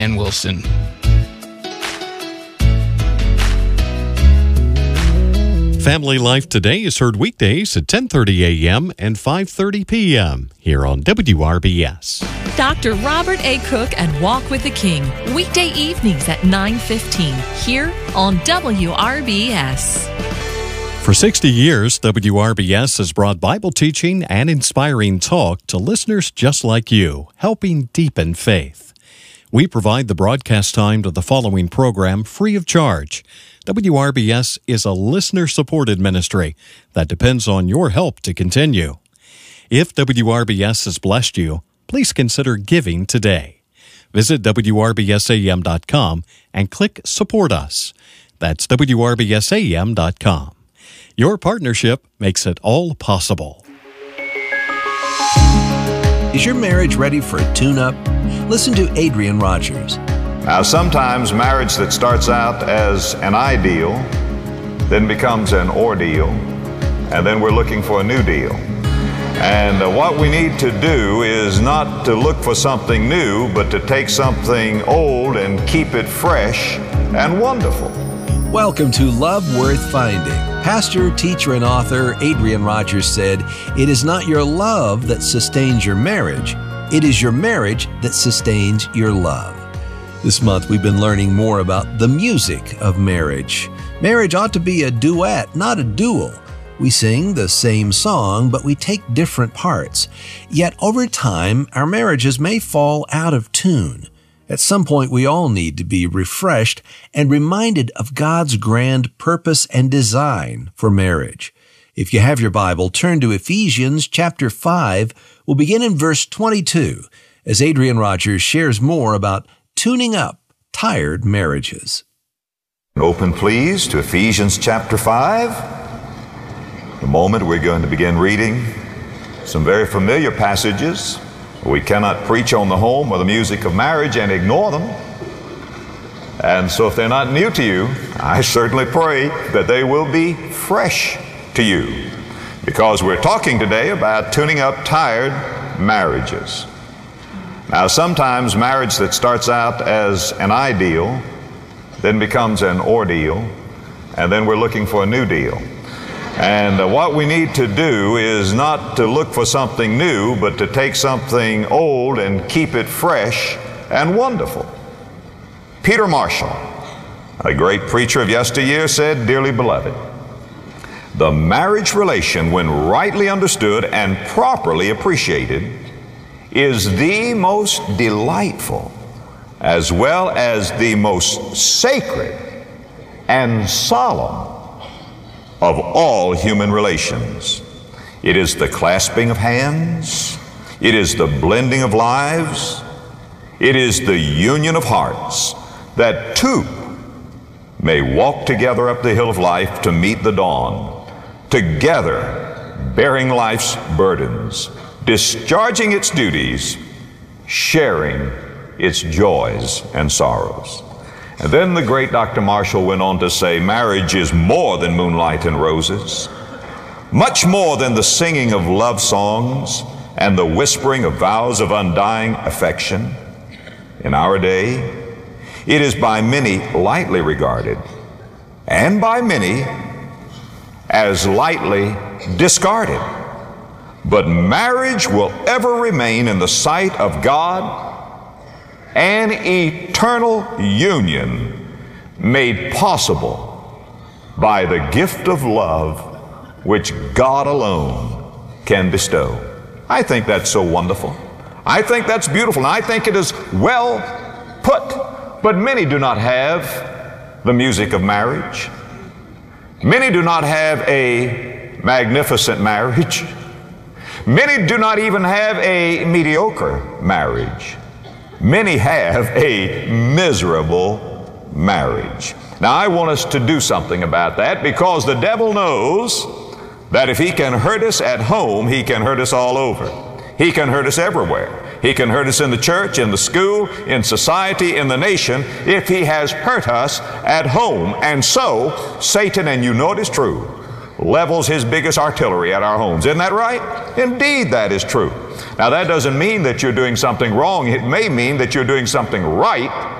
and Wilson. Family Life Today is heard weekdays at 10:30 a.m. and 5:30 p.m. here on WRBS. Dr. Robert A. Cook and Walk with the King, weekday evenings at 9:15 here on WRBS. For 60 years, WRBS has brought Bible teaching and inspiring talk to listeners just like you, helping deepen faith. We provide the broadcast time to the following program free of charge. WRBS is a listener-supported ministry that depends on your help to continue. If WRBS has blessed you, please consider giving today. Visit WRBSAM.com and click Support Us. That's WRBSAM.com. Your partnership makes it all possible. Is your marriage ready for a tune-up? Listen to Adrian Rogers. Now, sometimes marriage that starts out as an ideal then becomes an ordeal, and then we're looking for a new deal. And what we need to do is not to look for something new, but to take something old and keep it fresh and wonderful. Welcome to Love Worth Finding. Pastor, teacher, and author Adrian Rogers said, "It is not your love that sustains your marriage. It is your marriage that sustains your love." This month, we've been learning more about the music of marriage. Marriage ought to be a duet, not a duel. We sing the same song, but we take different parts. Yet over time, our marriages may fall out of tune. At some point, we all need to be refreshed and reminded of God's grand purpose and design for marriage. If you have your Bible, turn to Ephesians chapter 5. We'll begin in verse 22 as Adrian Rogers shares more about tuning up tired marriages. Open, please, to Ephesians chapter 5. In a moment, we're going to begin reading some very familiar passages. We cannot preach on the home or the music of marriage and ignore them. And so if they're not new to you, I certainly pray that they will be fresh to you, because we're talking today about tuning up tired marriages. Now, sometimes marriage that starts out as an ideal then becomes an ordeal, and then we're looking for a new deal. And what we need to do is not to look for something new, but to take something old and keep it fresh and wonderful. Peter Marshall, a great preacher of yesteryear, said, "Dearly beloved, the marriage relation, when rightly understood and properly appreciated, is the most delightful as well as the most sacred and solemn of all human relations. It is the clasping of hands, it is the blending of lives, it is the union of hearts, that two may walk together up the hill of life to meet the dawn, together bearing life's burdens, discharging its duties, sharing its joys and sorrows." And then the great Dr. Marshall went on to say, marriage is more than moonlight and roses, much more than the singing of love songs and the whispering of vows of undying affection. In our day, it is by many lightly regarded, and by many as lightly discarded. But marriage will ever remain in the sight of God an eternal union made possible by the gift of love which God alone can bestow. I think that's so wonderful. I think that's beautiful, and I think it is well put. But many do not have the music of marriage. Many do not have a magnificent marriage. Many do not even have a mediocre marriage. Many have a miserable marriage. Now, I want us to do something about that, because the devil knows that if he can hurt us at home, he can hurt us all over. He can hurt us everywhere. He can hurt us in the church, in the school, in society, in the nation, if he has hurt us at home. And so, Satan, and you know it is true, levels his biggest artillery at our homes. Isn't that right? Indeed, that is true. Now, that doesn't mean that you're doing something wrong. It may mean that you're doing something right,